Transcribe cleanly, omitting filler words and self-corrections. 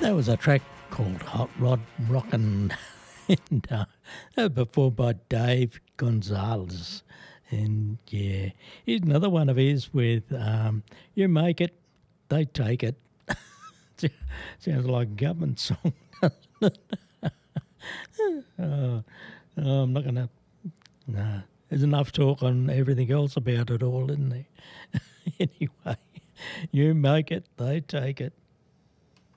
That was a track called Hot Rod Rockin', and performed by Dave Gonzalez. And yeah, here's another one of his with You Make It, They Take It. Sounds like a government song, doesn't it? I'm not going to... No, there's enough talk on everything else about it all, isn't there? Anyway, you make it, they take it.